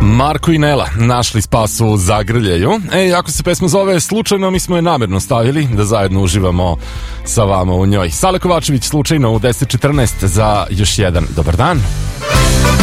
Marko i Nela našli spas u Zagrljaju. Ako se pesma zove Slučajno, mi smo je namjerno stavili da zajedno uživamo sa vama u njoj. Sale Kovačević, Slučajno u 10:14 za još jedan dobar dan.